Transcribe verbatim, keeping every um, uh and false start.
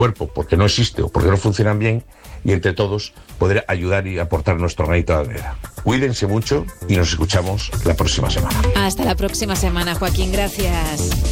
cuerpo porque no existe o porque no funcionan bien, y entre todos poder ayudar y aportar nuestro granito de arena. Cuídense mucho y nos escuchamos la próxima semana. Hasta la próxima semana, Joaquín, gracias.